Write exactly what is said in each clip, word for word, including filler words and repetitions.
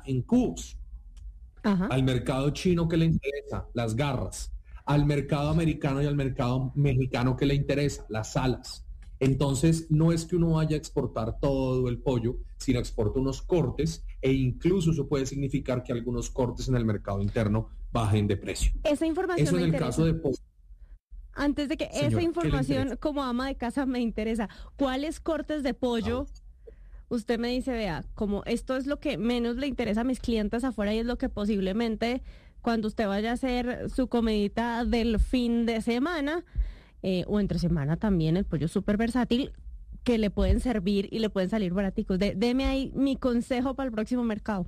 en cubos. Ajá. Al mercado chino que le interesa, las garras. Al mercado americano y al mercado mexicano que le interesa, las alas. Entonces, no es que uno vaya a exportar todo el pollo, sino exporta unos cortes, e incluso eso puede significar que algunos cortes en el mercado interno bajen de precio. Esa información eso me en el interesa. caso de pollo. Antes de que Señora, esa información como ama de casa me interesa, ¿cuáles cortes de pollo? Usted me dice, vea, como esto es lo que menos le interesa a mis clientes afuera y es lo que posiblemente cuando usted vaya a hacer su comidita del fin de semana eh, o entre semana también, el pollo súper versátil, que le pueden servir y le pueden salir baraticos. De, deme ahí mi consejo para el próximo mercado.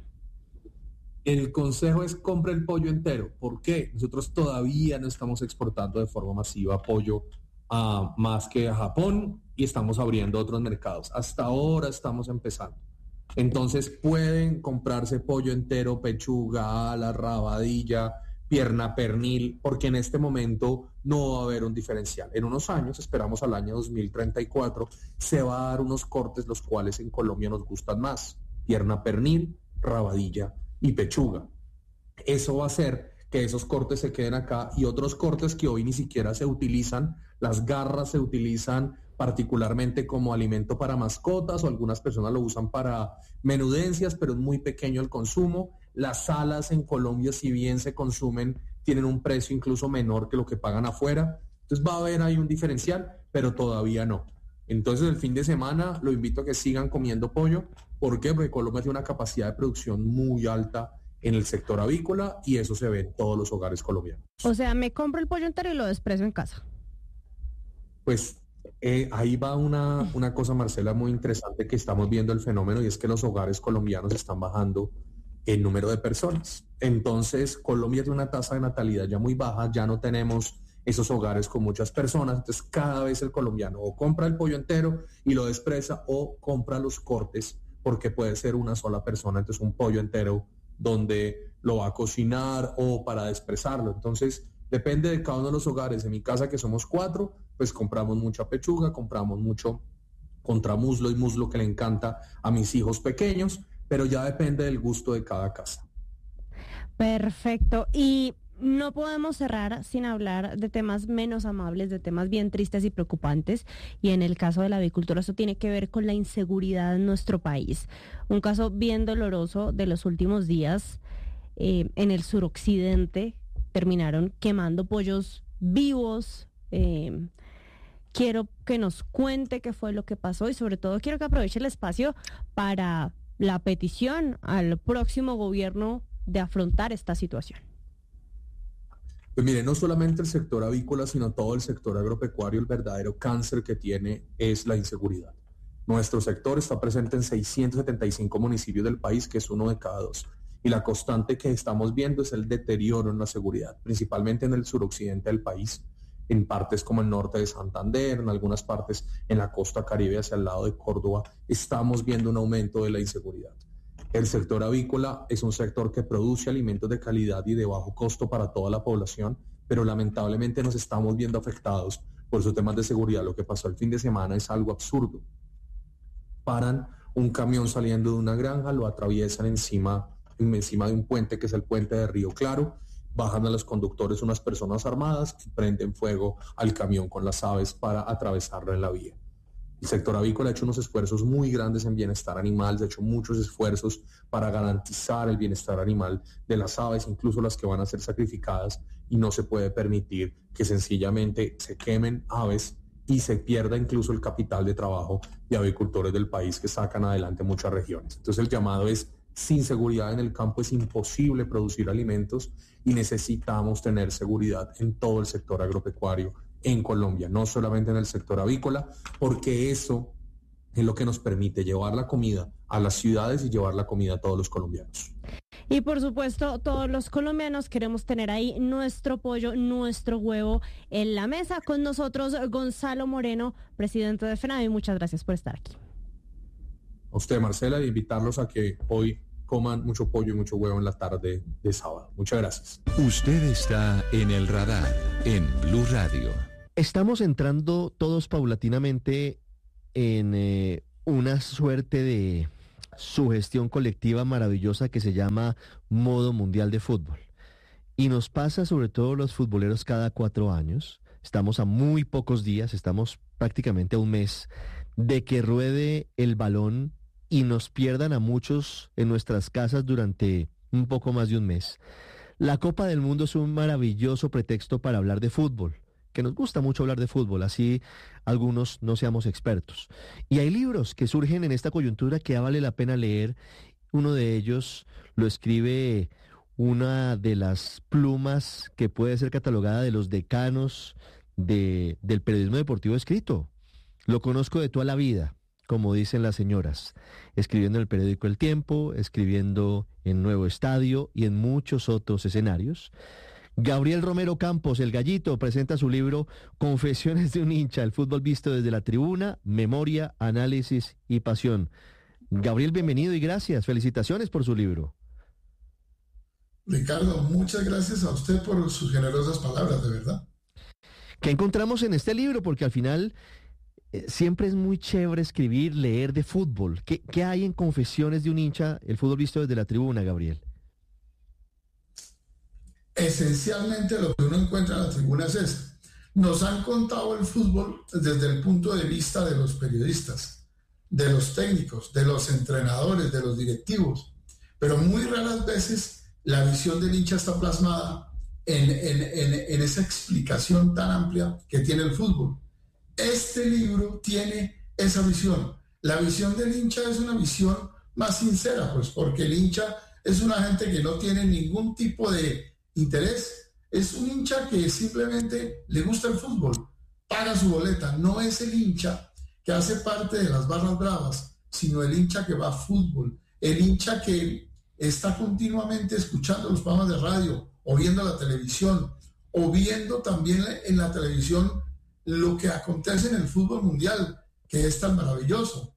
El consejo es compre el pollo entero. ¿Por qué? Nosotros todavía no estamos exportando de forma masiva pollo a más que a Japón y estamos abriendo otros mercados. Hasta ahora estamos empezando. Entonces pueden comprarse pollo entero, pechuga, ala, rabadilla, pierna, pernil, porque en este momento no va a haber un diferencial. En unos años, esperamos al año dos mil treinta y cuatro, se va a dar unos cortes los cuales en Colombia nos gustan más. Pierna, pernil, rabadilla y pechuga. Eso va a hacer que esos cortes se queden acá y otros cortes que hoy ni siquiera se utilizan. Las garras se utilizan particularmente como alimento para mascotas o algunas personas lo usan para menudencias, pero es muy pequeño el consumo. Las alas en Colombia, si bien se consumen, tienen un precio incluso menor que lo que pagan afuera. Entonces va a haber ahí un diferencial, pero todavía no. Entonces el fin de semana lo invito a que sigan comiendo pollo. ¿Por qué? Porque Colombia tiene una capacidad de producción muy alta en el sector avícola y eso se ve en todos los hogares colombianos. O sea, me compro el pollo entero y lo desprecio en casa. Pues eh, ahí va una, una cosa, Marcela, muy interesante que estamos viendo el fenómeno y es que los hogares colombianos están bajando el número de personas. Entonces, Colombia tiene una tasa de natalidad ya muy baja, ya no tenemos esos hogares con muchas personas, entonces cada vez el colombiano o compra el pollo entero y lo desprecia o compra los cortes porque puede ser una sola persona, entonces un pollo entero donde lo va a cocinar o para desprezarlo. Entonces, depende de cada uno de los hogares. En mi casa, que somos cuatro, pues compramos mucha pechuga, compramos mucho contramuslo y muslo que le encanta a mis hijos pequeños, pero ya depende del gusto de cada casa. Perfecto. Y no podemos cerrar sin hablar de temas menos amables, de temas bien tristes y preocupantes. Y en el caso de la avicultura, eso tiene que ver con la inseguridad en nuestro país. Un caso bien doloroso de los últimos días eh, en el suroccidente. Terminaron quemando pollos vivos. Eh, quiero que nos cuente qué fue lo que pasó y sobre todo quiero que aproveche el espacio para la petición al próximo gobierno de afrontar esta situación. Pues mire, no solamente el sector avícola, sino todo el sector agropecuario, el verdadero cáncer que tiene es la inseguridad. Nuestro sector está presente en seiscientos setenta y cinco municipios del país, que es uno de cada dos. Y la constante que estamos viendo es el deterioro en la seguridad, principalmente en el suroccidente del país, en partes como el norte de Santander, en algunas partes en la costa caribe hacia el lado de Córdoba, estamos viendo un aumento de la inseguridad. El sector avícola es un sector que produce alimentos de calidad y de bajo costo para toda la población, pero lamentablemente nos estamos viendo afectados por esos temas de seguridad. Lo que pasó el fin de semana es algo absurdo. Paran un camión saliendo de una granja, lo atraviesan encima, encima de un puente que es el puente de Río Claro, bajan a los conductores unas personas armadas y prenden fuego al camión con las aves para atravesarlo en la vía. El sector avícola ha hecho unos esfuerzos muy grandes en bienestar animal, ha hecho muchos esfuerzos para garantizar el bienestar animal de las aves, incluso las que van a ser sacrificadas, y no se puede permitir que sencillamente se quemen aves y se pierda incluso el capital de trabajo de avicultores del país que sacan adelante muchas regiones. Entonces el llamado es: sin seguridad en el campo es imposible producir alimentos y necesitamos tener seguridad en todo el sector agropecuario en Colombia, no solamente en el sector avícola, porque eso es lo que nos permite llevar la comida a las ciudades y llevar la comida a todos los colombianos. Y por supuesto, todos los colombianos queremos tener ahí nuestro pollo, nuestro huevo en la mesa. Con nosotros, Gonzalo Moreno, presidente de FENAVI. Muchas gracias por estar aquí. A usted, Marcela, y invitarlos a que hoy coman mucho pollo y mucho huevo en la tarde de sábado. Muchas gracias. Usted está en el radar en Blue Radio. Estamos entrando todos paulatinamente en eh, una suerte de su gestión colectiva maravillosa que se llama Modo Mundial de Fútbol. Y nos pasa sobre todo los futboleros cada cuatro años. Estamos a muy pocos días, estamos prácticamente a un mes de que ruede el balón y nos pierdan a muchos en nuestras casas durante un poco más de un mes. La Copa del Mundo es un maravilloso pretexto para hablar de fútbol, que nos gusta mucho hablar de fútbol, así algunos no seamos expertos. Y hay libros que surgen en esta coyuntura que vale la pena leer. Uno de ellos lo escribe una de las plumas que puede ser catalogada de los decanos de, del periodismo deportivo escrito. Lo conozco de toda la vida, como dicen las señoras, escribiendo en el periódico El Tiempo, escribiendo en Nuevo Estadio y en muchos otros escenarios. Gabriel Romero Campos, el Gallito, presenta su libro Confesiones de un hincha, el fútbol visto desde la tribuna, memoria, análisis y pasión. Gabriel, bienvenido y gracias. Felicitaciones por su libro. Ricardo, muchas gracias a usted por sus generosas palabras, de verdad. ¿Qué encontramos en este libro? Porque al final eh, siempre es muy chévere escribir, leer de fútbol. ¿Qué, qué hay en Confesiones de un hincha, el fútbol visto desde la tribuna, Gabriel? Esencialmente lo que uno encuentra en la tribuna es esto. Nos han contado el fútbol desde el punto de vista de los periodistas, de los técnicos, de los entrenadores, de los directivos, pero muy raras veces la visión del hincha está plasmada en, en, en, en esa explicación tan amplia que tiene el fútbol. Este libro tiene esa visión. La visión del hincha es una visión más sincera, pues porque el hincha es una gente que no tiene ningún tipo de interés. Es un hincha que simplemente le gusta el fútbol, paga su boleta. No es el hincha que hace parte de las barras bravas, sino el hincha que va a fútbol, el hincha que está continuamente escuchando los programas de radio o viendo la televisión o viendo también en la televisión lo que acontece en el fútbol mundial, que es tan maravilloso.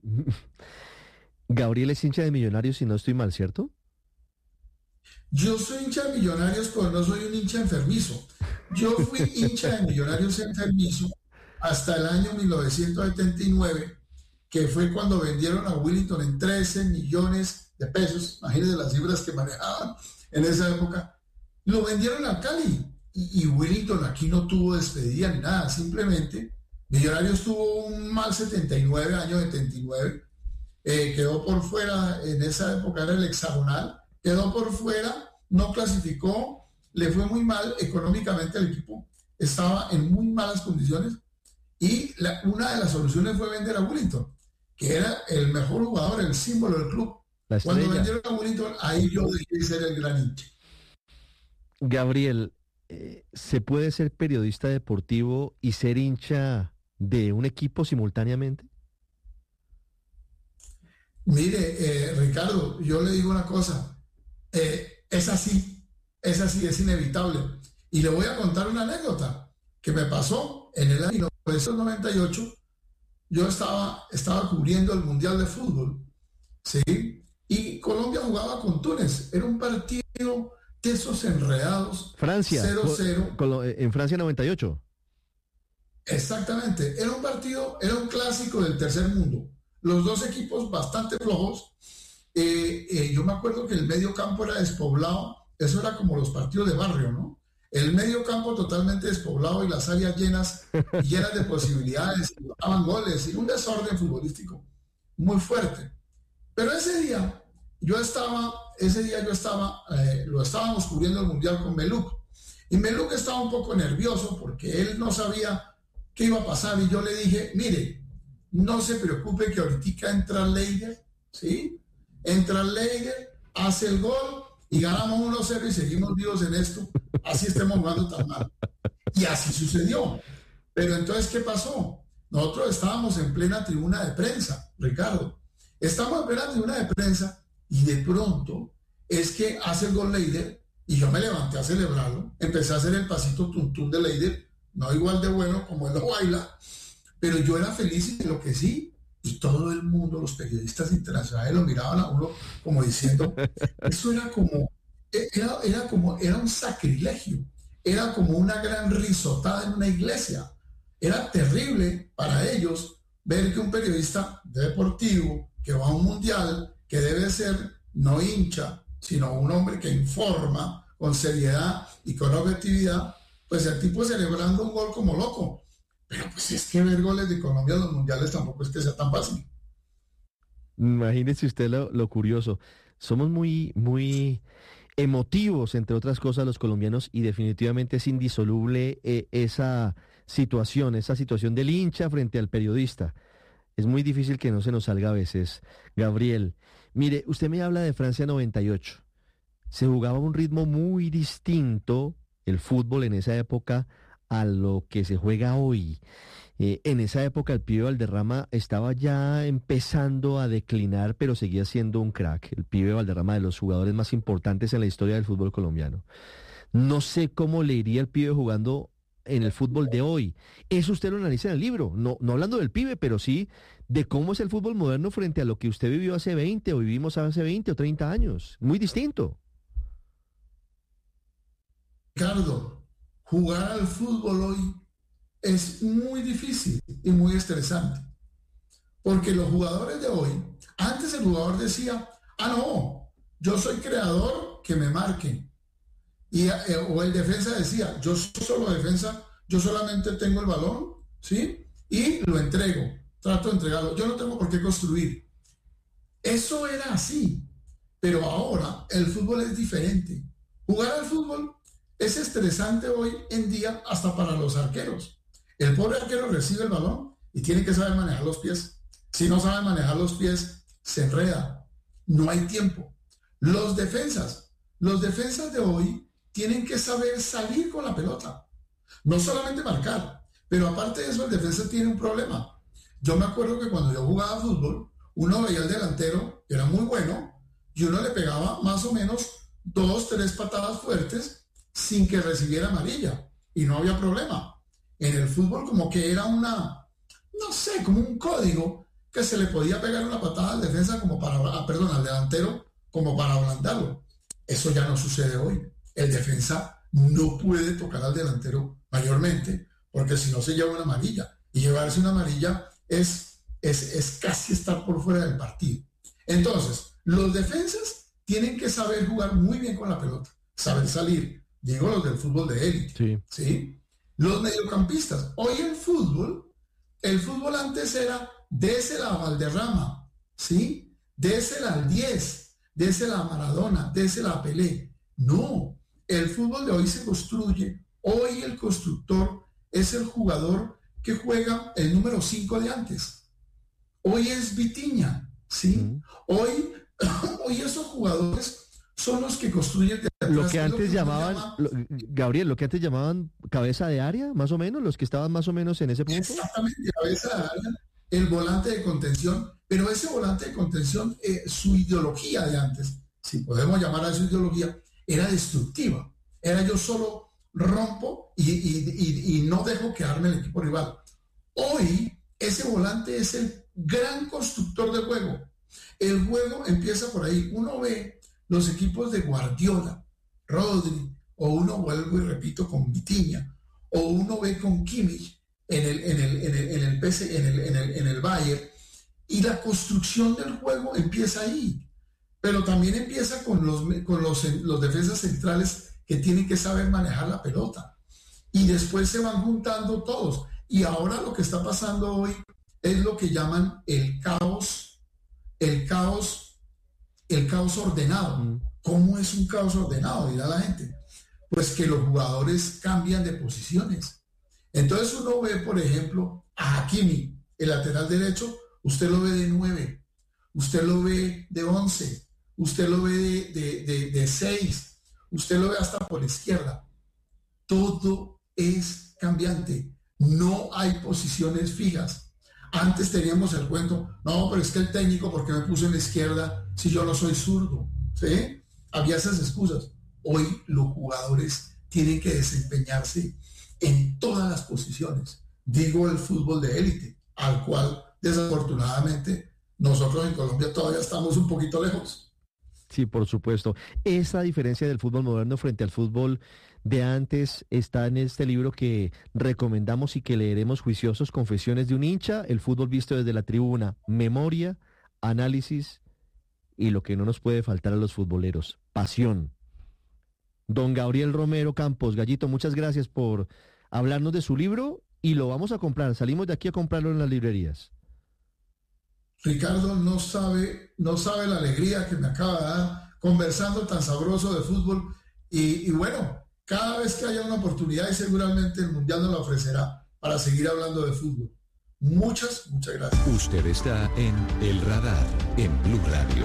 Gabriel es hincha de Millonarios, si no estoy mal, ¿cierto? Yo soy hincha de Millonarios, pero no soy un hincha enfermizo. Yo fui hincha de Millonarios enfermizo hasta el año mil novecientos setenta y nueve, que fue cuando vendieron a Willington en trece millones de pesos, imagínense las cifras que manejaban en esa época, lo vendieron a Cali, y, y Willington aquí no tuvo despedida ni nada, simplemente Millonarios tuvo un mal setenta y nueve, año setenta y nueve, eh, quedó por fuera, en esa época era el hexagonal, quedó por fuera, no clasificó, le fue muy mal económicamente, el equipo estaba en muy malas condiciones, y la, una de las soluciones fue vender a Willington, que era el mejor jugador, el símbolo del club. Cuando vendieron a Willington, ahí yo dejé de ser el gran hincha. Gabriel, eh, ¿se puede ser periodista deportivo y ser hincha de un equipo simultáneamente? Mire, eh, Ricardo, yo le digo una cosa, eh, es así, es así, es inevitable. Y le voy a contar una anécdota que me pasó en el año mil novecientos noventa y ocho. Yo estaba, estaba cubriendo el Mundial de Fútbol, ¿sí? Y Colombia jugaba con Túnez. Era un partido de esos enredados. Francia. cero cero. En Francia noventa y ocho. Exactamente. Era un partido, era un clásico del tercer mundo. Los dos equipos bastante flojos. Eh, eh, yo me acuerdo que el medio campo era despoblado. Eso era como los partidos de barrio, ¿no? El medio campo totalmente despoblado y las áreas llenas, llenas de posibilidades. Y daban goles y un desorden futbolístico muy fuerte. Pero ese día, yo estaba, ese día yo estaba, eh, lo estábamos cubriendo el Mundial con Meluk. Y Meluk estaba un poco nervioso porque él no sabía qué iba a pasar. Y yo le dije, mire, no se preocupe que ahorita entra Leider, ¿sí? Entra Leider, hace el gol y ganamos uno cero y seguimos vivos en esto. Así estemos jugando tan mal. Y así sucedió. Pero entonces, ¿qué pasó? Nosotros estábamos en plena tribuna de prensa, Ricardo. Estamos en plena tribuna de prensa y de pronto es que hace el gol Leider y yo me levanté a celebrarlo. Empecé a hacer el pasito tuntún de Leider, no igual de bueno como él lo baila, pero yo era feliz y enloquecí. Y todo el mundo, los periodistas internacionales lo miraban a uno como diciendo, eso era como, era, era como, era un sacrilegio, era como una gran risotada en una iglesia. Era terrible para ellos ver que un periodista deportivo que va a un mundial, que debe ser no hincha, sino un hombre que informa con seriedad y con objetividad, pues el tipo celebrando un gol como loco. Pero pues es que ver goles de Colombia en los mundiales tampoco es que sea tan fácil. Imagínese usted lo, lo curioso. Somos muy, muy emotivos, entre otras cosas, los colombianos, y definitivamente es indisoluble eh, esa situación, esa situación del hincha frente al periodista. Es muy difícil que no se nos salga a veces. Gabriel, mire, usted me habla de Francia noventa y ocho. Se jugaba a un ritmo muy distinto el fútbol en esa época a lo que se juega hoy. Eh, en esa época el pibe Valderrama estaba ya empezando a declinar, pero seguía siendo un crack. El pibe Valderrama, de los jugadores más importantes en la historia del fútbol colombiano. No sé cómo le iría el pibe jugando en el fútbol de hoy. Eso usted lo analiza en el libro, no, no hablando del pibe, pero sí de cómo es el fútbol moderno frente a lo que usted vivió hace veinte o vivimos hace veinte o treinta años. Muy distinto. Ricardo, jugar al fútbol hoy es muy difícil y muy estresante, porque los jugadores de hoy, antes el jugador decía, ah no, yo soy creador, que me marquen, y, eh, o el defensa decía, yo soy solo defensa, yo solamente tengo el balón, ¿sí? Y lo entrego, trato de entregarlo, yo no tengo por qué construir. Eso era así, pero ahora el fútbol es diferente. Jugar al fútbol es estresante hoy en día hasta para los arqueros. El pobre arquero recibe el balón y tiene que saber manejar los pies. Si no sabe manejar los pies, se enreda. No hay tiempo. Los defensas, los defensas de hoy tienen que saber salir con la pelota. No solamente marcar, pero aparte de eso el defensa tiene un problema. Yo me acuerdo que cuando yo jugaba fútbol, uno veía al delantero, que era muy bueno, y uno le pegaba más o menos dos, tres patadas fuertes sin que recibiera amarilla. Y no había problema. En el fútbol como que era una, no sé, como un código que se le podía pegar una patada al defensa como para, ah, perdón, al delantero como para ablandarlo. Eso ya no sucede hoy. El defensa no puede tocar al delantero mayormente porque si no se lleva una amarilla. Y llevarse una amarilla es, es, es casi estar por fuera del partido. Entonces, los defensas tienen que saber jugar muy bien con la pelota, saber salir. Digo los del fútbol de élite. Sí. ¿Sí? Los mediocampistas. Hoy el fútbol, el fútbol antes era désela a Valderrama, ¿sí? Désela al diez, désela a Maradona, désela a Pelé. No, el fútbol de hoy se construye. Hoy el constructor es el jugador que juega el número cinco de antes. Hoy es Vitinha, ¿sí? Mm. Hoy, hoy esos jugadores son los que construyen de atrás, lo que antes lo que llamaban, llama, lo, Gabriel, lo que antes llamaban cabeza de área, más o menos, los que estaban más o menos en ese punto. Exactamente, cabeza de área, el volante de contención, pero ese volante de contención, eh, su ideología de antes, si podemos llamar a su ideología, era destructiva. Era yo solo rompo y, y, y, y no dejo que arme el equipo rival. Hoy, ese volante es el gran constructor del juego. El juego empieza por ahí. Uno ve los equipos de Guardiola, Rodri, o uno vuelvo y repito con Vitinha, o uno ve con Kimmich en el, en el, en el, en el, P S, en el, en el, en el Bayern, y la construcción del juego empieza ahí. Pero también empieza con los, con los, los defensas centrales que tienen que saber manejar la pelota. Y después se van juntando todos. Y ahora lo que está pasando hoy es lo que llaman el caos, el caos el caos ordenado. ¿Cómo es un caos ordenado? Dirá la gente. Pues que los jugadores cambian de posiciones. Entonces uno ve, por ejemplo, a Hakimi, el lateral derecho, usted lo ve de nueve, usted lo ve de once, usted lo ve de, de, de, de seis, usted lo ve hasta por la izquierda. Todo es cambiante. No hay posiciones fijas. Antes teníamos el cuento, no, pero es que el técnico, ¿por qué me puso en la izquierda si yo no soy zurdo? ¿Sí? Había esas excusas. Hoy los jugadores tienen que desempeñarse en todas las posiciones. Digo el fútbol de élite, al cual desafortunadamente nosotros en Colombia todavía estamos un poquito lejos. Sí, por supuesto. Esa diferencia del fútbol moderno frente al fútbol de antes está en este libro que recomendamos y que leeremos juiciosos, Confesiones de un hincha, el fútbol visto desde la tribuna, memoria, análisis y lo que no nos puede faltar a los futboleros, pasión. Don Gabriel Romero Campos, Gallito, muchas gracias por hablarnos de su libro y lo vamos a comprar. Salimos de aquí a comprarlo en las librerías. Ricardo no sabe, no sabe la alegría que me acaba de dar conversando tan sabroso de fútbol y, y bueno, cada vez que haya una oportunidad y seguramente el Mundial nos la ofrecerá para seguir hablando de fútbol. Muchas, muchas gracias. Usted está en El Radar, en Blue Radio.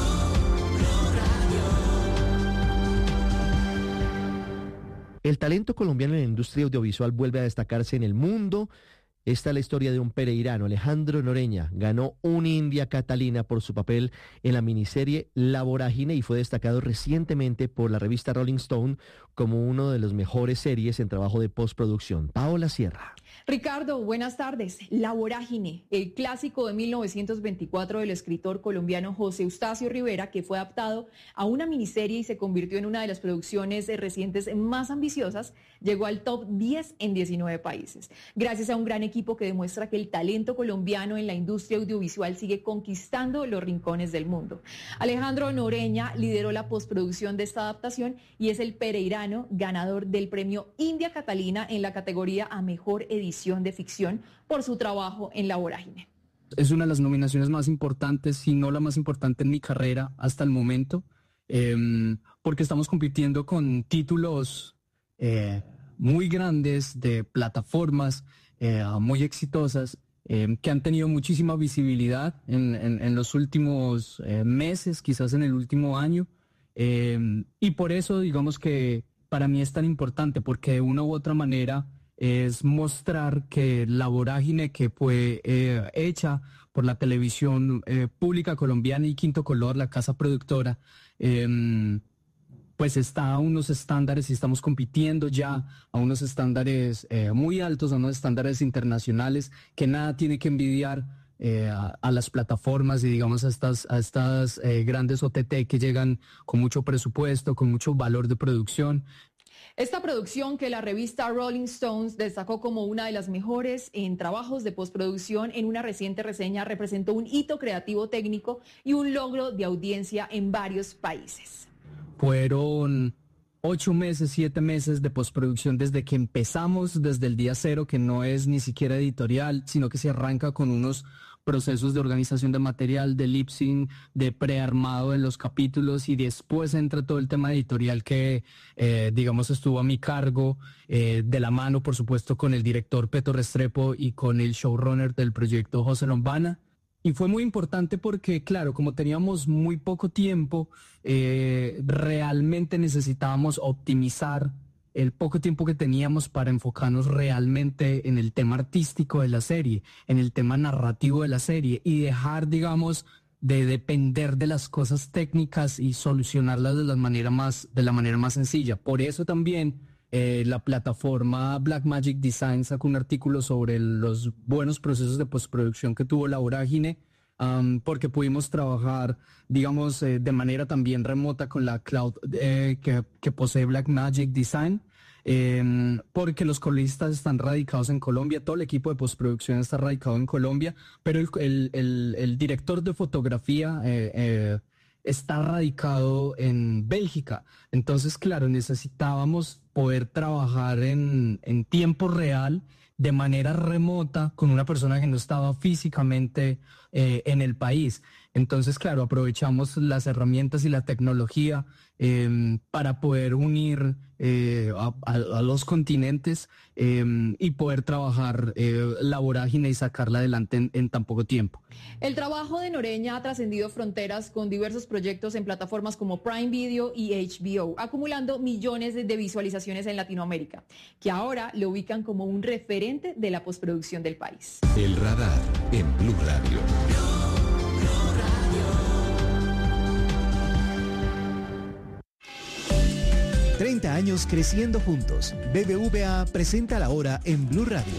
El talento colombiano en la industria audiovisual vuelve a destacarse en el mundo. Esta es la historia de un pereirano, Alejandro Noreña. Ganó un India Catalina por su papel en la miniserie La Vorágine y fue destacado recientemente por la revista Rolling Stone como uno de los mejores series en trabajo de postproducción. Paola Sierra. Ricardo, buenas tardes. La Vorágine, el clásico de mil novecientos veinticuatro del escritor colombiano José Eustacio Rivera, que fue adaptado a una miniserie y se convirtió en una de las producciones recientes más ambiciosas, llegó al top diez en diecinueve países. Gracias a un gran equipo que demuestra que el talento colombiano en la industria audiovisual sigue conquistando los rincones del mundo. Alejandro Noreña lideró la postproducción de esta adaptación y es el pereirano ganador del premio India Catalina en la categoría a mejor edición de ficción por su trabajo en La Vorágine. Es una de las nominaciones más importantes, si no la más importante en mi carrera hasta el momento, eh, porque estamos compitiendo con títulos eh, muy grandes de plataformas eh, muy exitosas eh, que han tenido muchísima visibilidad en, en, en los últimos eh, meses, quizás en el último año, eh, y por eso digamos que para mí es tan importante, porque de una u otra manera es mostrar que La Vorágine, que fue eh, hecha por la televisión eh, pública colombiana y Quinto Color, la casa productora, eh, pues está a unos estándares y estamos compitiendo ya a unos estándares eh, muy altos, a unos estándares internacionales que nada tiene que envidiar eh, a, a las plataformas y digamos a estas, a estas eh, grandes O T T que llegan con mucho presupuesto, con mucho valor de producción. Esta producción, que la revista Rolling Stones destacó como una de las mejores en trabajos de postproducción en una reciente reseña, representó un hito creativo técnico y un logro de audiencia en varios países. Fueron ocho meses, siete meses de postproducción desde que empezamos, desde el día cero, que no es ni siquiera editorial, sino que se arranca con unos procesos de organización de material, de lip sync, de prearmado en los capítulos y después entra todo el tema editorial que, eh, digamos, estuvo a mi cargo, eh, de la mano, por supuesto, con el director Peto Restrepo y con el showrunner del proyecto José Lombana. Y fue muy importante porque, claro, como teníamos muy poco tiempo, eh, realmente necesitábamos optimizar el poco tiempo que teníamos para enfocarnos realmente en el tema artístico de la serie, en el tema narrativo de la serie y dejar, digamos, de depender de las cosas técnicas y solucionarlas de la manera más, de la manera más sencilla. Por eso también eh, la plataforma Blackmagic Design sacó un artículo sobre los buenos procesos de postproducción que tuvo La Vorágine, Um, porque pudimos trabajar, digamos, eh, de manera también remota con la cloud eh, que, que posee Blackmagic Design, eh, porque los coloristas están radicados en Colombia, todo el equipo de postproducción está radicado en Colombia, pero el, el, el, el director de fotografía eh, eh, está radicado en Bélgica. Entonces, claro, necesitábamos poder trabajar en, en tiempo real, de manera remota, con una persona que no estaba físicamente eh, en el país. Entonces, claro, aprovechamos las herramientas y la tecnología eh, para poder unir eh, a, a, a los continentes eh, y poder trabajar eh, La Vorágine y sacarla adelante en, en tan poco tiempo. El trabajo de Noreña ha trascendido fronteras con diversos proyectos en plataformas como Prime Video y H B O, acumulando millones de visualizaciones en Latinoamérica, que ahora lo ubican como un referente de la postproducción del país. El Radar en Blue Radio. treinta años creciendo juntos. B B V A presenta La Hora en Blue Radio.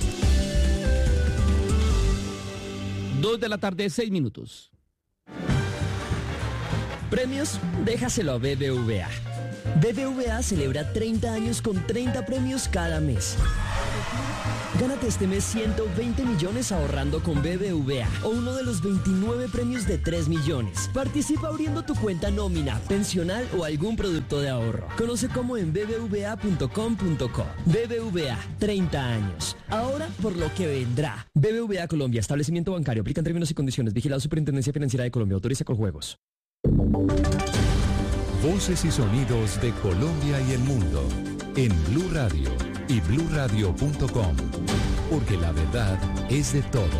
Dos de la tarde, seis minutos. Premios, déjaselo a B B V A. B B V A celebra treinta años con treinta premios cada mes. Gánate este mes ciento veinte millones ahorrando con B B V A o uno de los veintinueve premios de tres millones. Participa abriendo tu cuenta nómina, pensional o algún producto de ahorro. Conoce cómo en b b v a punto com punto co. B B V A, treinta años. Ahora por lo que vendrá. B B V A Colombia, establecimiento bancario. Aplican términos y condiciones. Vigilado Superintendencia Financiera de Colombia. Autoriza con juegos. Voces y sonidos de Colombia y el mundo en Blue Radio y blue radio punto com, porque la verdad es de todos.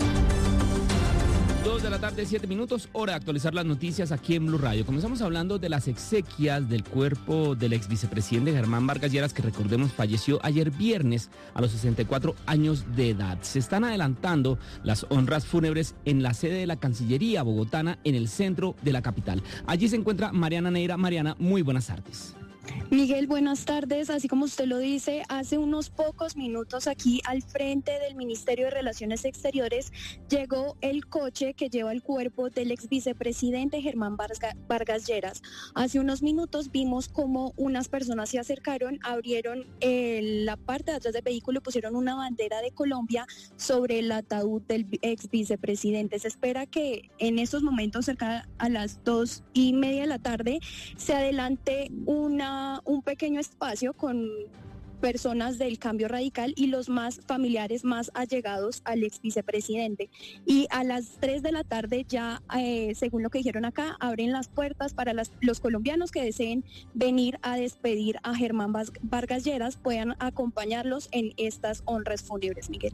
Dos de la tarde, siete minutos, hora de actualizar las noticias aquí en Blue Radio. Comenzamos hablando de las exequias del cuerpo del ex vicepresidente Germán Vargas Lleras, que recordemos falleció ayer viernes a los sesenta y cuatro años de edad. Se están adelantando las honras fúnebres en la sede de la Cancillería bogotana, en el centro de la capital. Allí se encuentra Mariana Neira. Mariana, muy buenas tardes. Miguel, buenas tardes. Así como usted lo dice, hace unos pocos minutos aquí al frente del Ministerio de Relaciones Exteriores llegó el coche que lleva el cuerpo del ex vicepresidente Germán Vargas Lleras. Hace unos minutos vimos cómo unas personas se acercaron, abrieron eh, la parte de atrás del vehículo y pusieron una bandera de Colombia sobre el ataúd del ex vicepresidente. Se espera que en estos momentos, cerca a las dos y media de la tarde, se adelante una un pequeño espacio con personas del Cambio Radical y los más familiares más allegados al ex vicepresidente. Y a las tres de la tarde ya, eh, según lo que dijeron acá, abren las puertas para las, los colombianos que deseen venir a despedir a Germán Vargas Lleras, puedan acompañarlos en estas honras fúnebres, Miguel.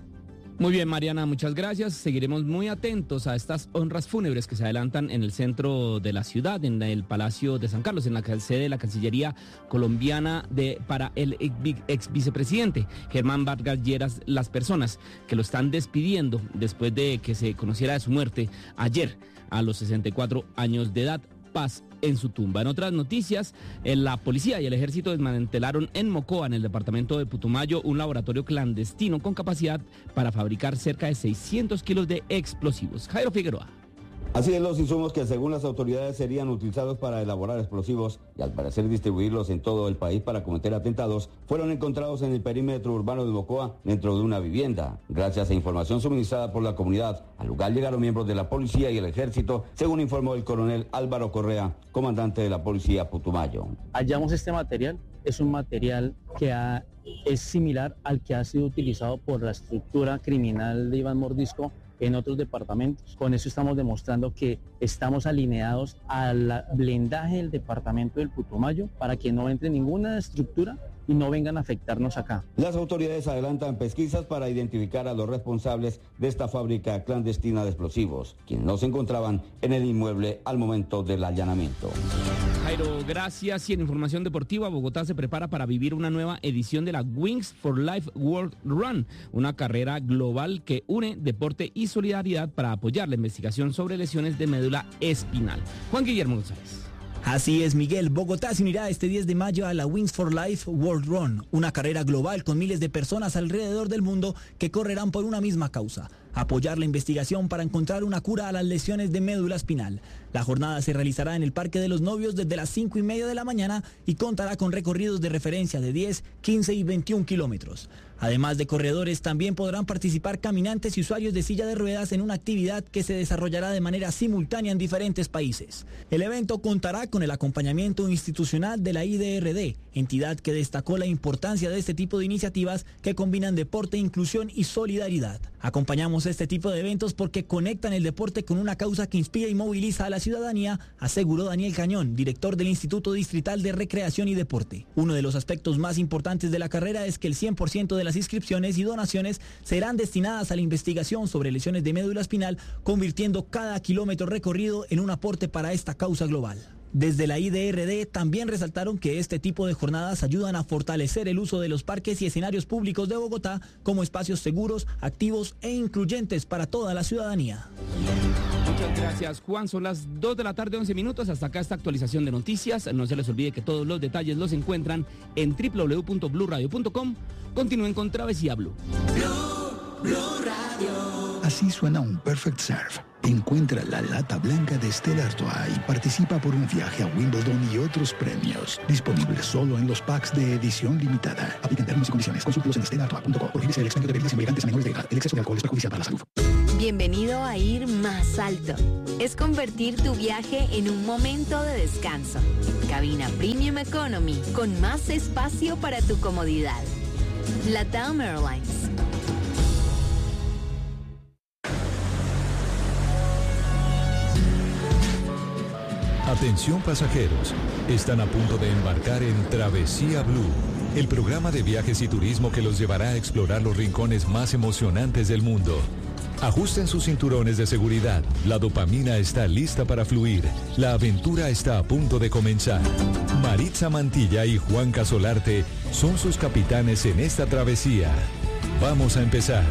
Muy bien, Mariana, muchas gracias. Seguiremos muy atentos a estas honras fúnebres que se adelantan en el centro de la ciudad, en el Palacio de San Carlos, en la sede de la Cancillería colombiana de, para el ex vicepresidente Germán Vargas Lleras. Las personas que lo están despidiendo después de que se conociera de su muerte ayer a los sesenta y cuatro años de edad. Paz en su tumba. En otras noticias, la policía y el ejército desmantelaron en Mocoa, en el departamento de Putumayo, un laboratorio clandestino con capacidad para fabricar cerca de seiscientos kilos de explosivos. Jairo Figueroa. Así es, los insumos que según las autoridades serían utilizados para elaborar explosivos y al parecer distribuirlos en todo el país para cometer atentados, fueron encontrados en el perímetro urbano de Mocoa dentro de una vivienda. Gracias a información suministrada por la comunidad, al lugar llegaron miembros de la policía y el ejército, según informó el coronel Álvaro Correa, comandante de la policía Putumayo. Hallamos este material, es un material que ha, es similar al que ha sido utilizado por la estructura criminal de Iván Mordisco en otros departamentos. Con eso estamos demostrando que estamos alineados al blindaje del departamento del Putumayo para que no entre ninguna estructura y no vengan a afectarnos acá. Las autoridades adelantan pesquisas para identificar a los responsables de esta fábrica clandestina de explosivos, quienes no se encontraban en el inmueble al momento del allanamiento. Jairo, gracias. Y en información deportiva, Bogotá se prepara para vivir una nueva edición de la Wings for Life World Run, una carrera global que une deporte y solidaridad para apoyar la investigación sobre lesiones de médula espinal. Juan Guillermo González. Así es, Miguel. Bogotá se unirá este diez de mayo a la Wings for Life World Run, una carrera global con miles de personas alrededor del mundo que correrán por una misma causa: apoyar la investigación para encontrar una cura a las lesiones de médula espinal. La jornada se realizará en el Parque de los Novios desde las cinco y media de la mañana y contará con recorridos de referencia de diez, quince y veintiún kilómetros. Además de corredores, también podrán participar caminantes y usuarios de silla de ruedas en una actividad que se desarrollará de manera simultánea en diferentes países. El evento contará con el acompañamiento institucional de la I D R D, entidad que destacó la importancia de este tipo de iniciativas que combinan deporte, inclusión y solidaridad. Acompañamos este tipo de eventos porque conectan el deporte con una causa que inspira y moviliza a la ciudadanía, aseguró Daniel Cañón, director del Instituto Distrital de Recreación y Deporte. Uno de los aspectos más importantes de la carrera es que el cien por ciento de las inscripciones y donaciones serán destinadas a la investigación sobre lesiones de médula espinal, convirtiendo cada kilómetro recorrido en un aporte para esta causa global. Desde la I D R D también resaltaron que este tipo de jornadas ayudan a fortalecer el uso de los parques y escenarios públicos de Bogotá como espacios seguros, activos e incluyentes para toda la ciudadanía. Muchas gracias, Juan. Son las dos de la tarde, once minutos. Hasta acá esta actualización de noticias. No se les olvide que todos los detalles los encuentran en doble u doble u doble u punto blue radio punto com. Continúen con Travesía Blue. Blue, Blue Radio. Así suena un Perfect Serve. Encuentra la lata blanca de Stella Artois y participa por un viaje a Wimbledon y otros premios. Disponible solo en los packs de edición limitada. Aplican términos y condiciones. Consúltalos en stella artois punto com. Prohíbese el expendio de bebidas embriagantes a menores de edad. El exceso de alcohol es perjudicial para la salud. Bienvenido a ir más alto. Es convertir tu viaje en un momento de descanso. Cabina Premium Economy con más espacio para tu comodidad. LATAM Airlines. Atención pasajeros, están a punto de embarcar en Travesía Blue, el programa de viajes y turismo que los llevará a explorar los rincones más emocionantes del mundo. Ajusten sus cinturones de seguridad, la dopamina está lista para fluir, la aventura está a punto de comenzar. Maritza Mantilla y Juan Casolarte son sus capitanes en esta travesía. Vamos a empezar.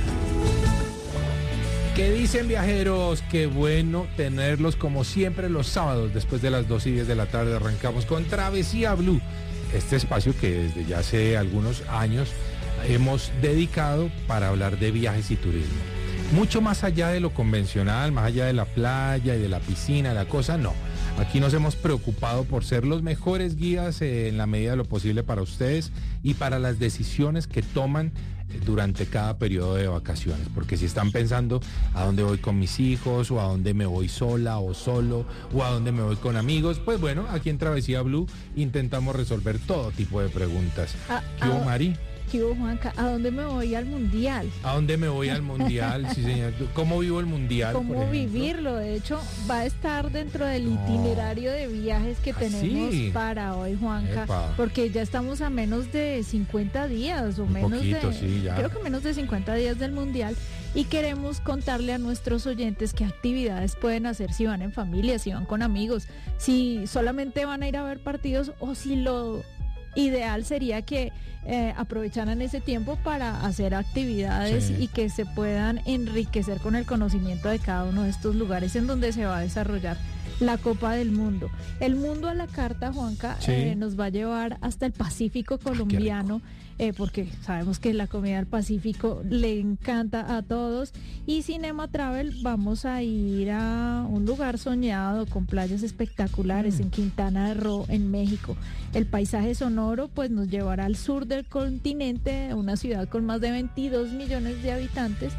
¿Qué dicen, viajeros? Qué bueno tenerlos como siempre los sábados después de las dos y diez de la tarde. Arrancamos con Travesía Blue, este espacio que desde ya hace algunos años hemos dedicado para hablar de viajes y turismo. Mucho más allá de lo convencional, más allá de la playa y de la piscina, la cosa, no. Aquí nos hemos preocupado por ser los mejores guías eh, en la medida de lo posible para ustedes y para las decisiones que toman durante cada periodo de vacaciones, porque si están pensando a dónde voy con mis hijos, o a dónde me voy sola o solo, o a dónde me voy con amigos, pues bueno, aquí en Travesía Blue intentamos resolver todo tipo de preguntas. Ah, ¿Qué hubo, ah, Mari? ¿Qué hubo, Juanca? ¿A dónde me voy al mundial? ¿A dónde me voy al mundial? Sí, señor. ¿Cómo vivo el mundial? ¿Cómo vivirlo? De hecho, va a estar dentro del no. itinerario de viajes que tenemos ¿sí? para hoy, Juanca, Epa. porque ya estamos a menos de cincuenta días o Un menos poquito, de, sí, ya. creo que menos de cincuenta días del mundial, y queremos contarle a nuestros oyentes qué actividades pueden hacer si van en familia, si van con amigos, si solamente van a ir a ver partidos o si lo ideal sería que eh, aprovecharan ese tiempo para hacer actividades sí. y que se puedan enriquecer con el conocimiento de cada uno de estos lugares en donde se va a desarrollar la Copa del Mundo. El mundo a la carta, Juanca, sí. eh, nos va a llevar hasta el Pacífico colombiano, eh, porque sabemos que la comida del Pacífico le encanta a todos. Y Cinema Travel, vamos a ir a un lugar soñado con playas espectaculares mm. en Quintana Roo, en México. El paisaje sonoro pues nos llevará al sur del continente, una ciudad con más de veintidós millones de habitantes.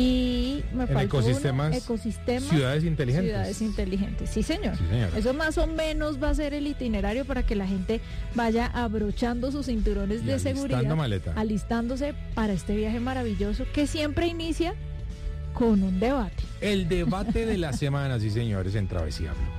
Y me falta ecosistemas, ecosistemas, ciudades inteligentes. Ciudades inteligentes, sí señor. sí señor. Eso más o menos va a ser el itinerario para que la gente vaya abrochando sus cinturones y de seguridad, maleta. alistándose para este viaje maravilloso que siempre inicia con un debate. El debate de la semana, sí señores, en Travesía Blue.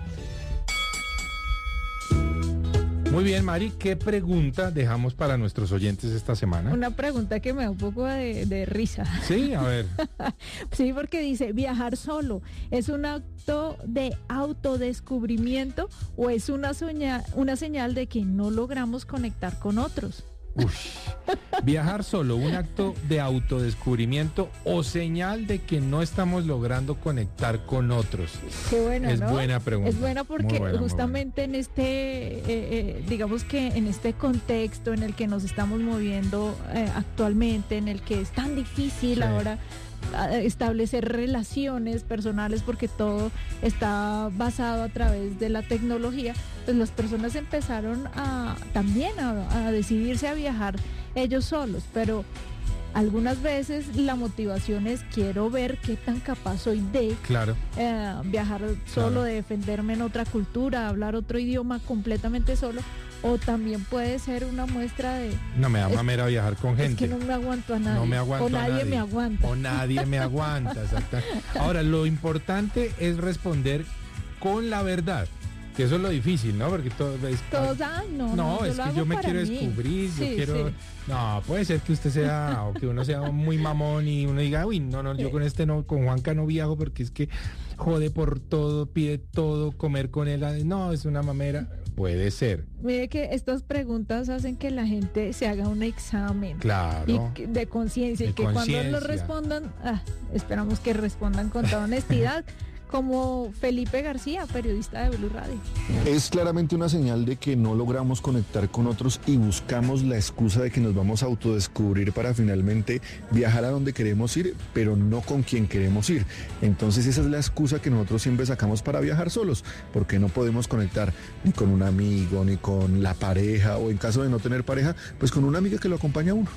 Muy bien, Mari, ¿qué pregunta dejamos para nuestros oyentes esta semana? Una pregunta que me da un poco de, de risa. Sí, a ver. Sí, porque dice, ¿viajar solo es un acto de autodescubrimiento o es una, soña, una señal de que no logramos conectar con otros? Ush. Viajar solo, un acto de autodescubrimiento o señal de que no estamos logrando conectar con otros. Qué buena, es ¿no? buena pregunta. Es buena porque buena, justamente en este, eh, eh, digamos que en este contexto en el que nos estamos moviendo eh, actualmente, en el que es tan difícil sí. ahora establecer relaciones personales porque todo está basado a través de la tecnología, pues las personas empezaron a también a, a decidirse a viajar ellos solos, pero algunas veces la motivación es quiero ver qué tan capaz soy de claro. eh, viajar solo, claro. de defenderme en otra cultura, hablar otro idioma completamente solo. O también puede ser una muestra de... No, me da mamera viajar con gente. Es que no me aguanto a nadie. No me aguanto o nadie, a nadie me aguanta. O nadie me aguanta, exacto. Ahora, lo importante es responder con la verdad. Que eso es lo difícil, ¿no? Porque todo es... Todos, ah, no, no, no es yo que yo me quiero mí. descubrir, sí, yo quiero... Sí. No, puede ser que usted sea, o que uno sea muy mamón y uno diga, uy, no, no, yo con este no, con Juanca no viajo porque es que jode por todo, pide todo, comer con él, no, es una mamera. Puede ser. Mire que estas preguntas hacen que la gente se haga un examen claro. y de conciencia y que cuando lo respondan, ah, esperamos que respondan con toda honestidad, como Felipe García, periodista de Blue Radio. Es claramente una señal de que no logramos conectar con otros y buscamos la excusa de que nos vamos a autodescubrir para finalmente viajar a donde queremos ir, pero no con quien queremos ir. Entonces esa es la excusa que nosotros siempre sacamos para viajar solos, porque no podemos conectar ni con un amigo, ni con la pareja, o en caso de no tener pareja, pues con una amiga que lo acompaña a uno.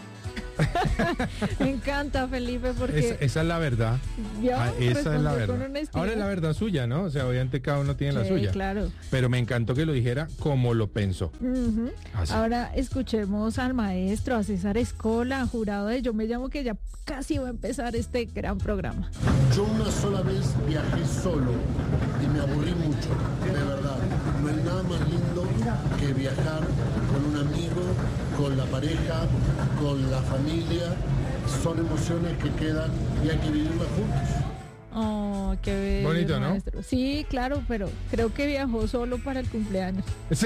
Me encanta, Felipe, porque... Esa, esa es la verdad. Yo ah, esa es la verdad. Con Ahora es la verdad suya, ¿no? O sea, obviamente cada uno tiene sí, la suya. Claro. Pero me encantó que lo dijera como lo pensó. Uh-huh. Ahora escuchemos al maestro, a César Escola, jurado de Yo Me Llamo, que ya casi va a empezar este gran programa. Yo una sola vez viajé solo y me aburrí mucho, de verdad. No hay nada más lindo que viajar con un amigo, con la pareja, con la familia. Son emociones que quedan y hay que vivirlas juntos. Oh, qué bello, bonito, maestro. ¿No? Sí, claro, pero creo que viajó solo para el cumpleaños. Sí.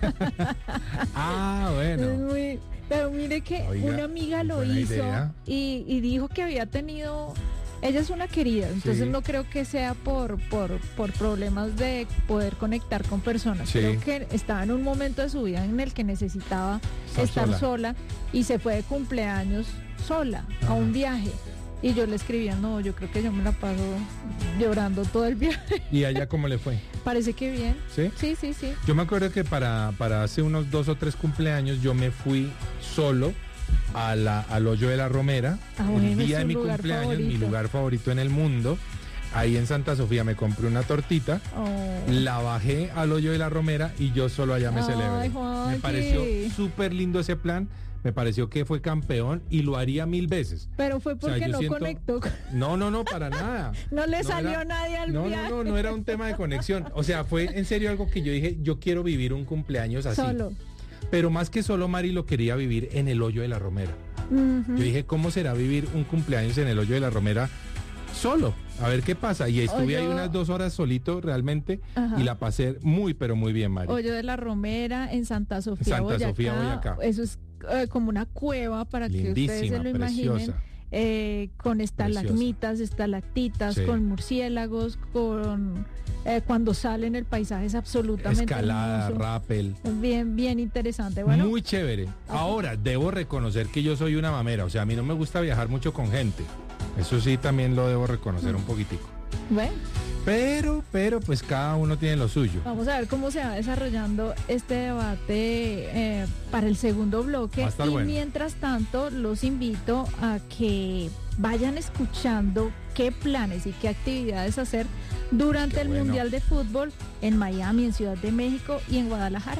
Ah, bueno. Es muy... Pero mire que Oiga, una amiga lo hizo y, y dijo que había tenido... Ella es una querida, entonces sí. no creo que sea por, por, por problemas de poder conectar con personas. Sí. Creo que estaba en un momento de su vida en el que necesitaba Está estar sola. sola y se fue de cumpleaños sola Ajá. a un viaje. Y yo le escribía, no, yo creo que yo me la paso llorando todo el viaje. ¿Y allá cómo le fue? Parece que bien. ¿Sí? Sí, sí, sí. Yo me acuerdo que para, para hace unos dos o tres cumpleaños yo me fui solo a la, al Hoyo de la Romera, ah, bueno, el día de mi cumpleaños, favorito. mi lugar favorito en el mundo. Ahí en Santa Sofía me compré una tortita, oh. la bajé al Hoyo de la Romera y yo solo allá me Ay, celebré. Juanqui. Me pareció súper lindo ese plan. Me pareció que fue campeón y lo haría mil veces. Pero fue porque o sea, no siento... conectó. No, no, no, para nada. No le no salió era... nadie al no, viaje. No, no, no era un tema de conexión. O sea, fue en serio algo que yo dije, yo quiero vivir un cumpleaños así. Solo. Pero más que solo, Mari, lo quería vivir en el Hoyo de la Romera. Uh-huh. Yo dije, ¿cómo será vivir un cumpleaños en el Hoyo de la Romera solo? A ver qué pasa. Y estuve Hoyo... ahí unas dos horas solito realmente. Ajá. Y la pasé muy, pero muy bien, Mari. Hoyo de la Romera en Santa Sofía, Santa Boyacá. Sofía, Boyacá. Eso es eh, como una cueva para Lindísima, que ustedes se lo imaginen. Preciosa. Eh, con estalagmitas, estalactitas, sí. con murciélagos, con eh, cuando salen el paisaje es absolutamente escalada, hermoso. rappel. Bien, bien interesante. Bueno, muy chévere. Okay. Ahora, debo reconocer que yo soy una mamera, o sea, a mí no me gusta viajar mucho con gente. Eso sí, también lo debo reconocer mm. un poquitico. Bueno. Pero, pero, pues cada uno tiene lo suyo. Vamos a ver cómo se va desarrollando este debate eh, para el segundo bloque. Va a estar y bueno. Mientras tanto, los invito a que vayan escuchando qué planes y qué actividades hacer durante qué el bueno. Mundial de Fútbol en Miami, en Ciudad de México y en Guadalajara.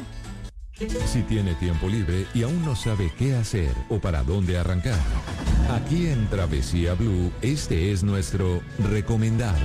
Si tiene tiempo libre y aún no sabe qué hacer o para dónde arrancar, aquí en Travesía Blue, este es nuestro recomendado.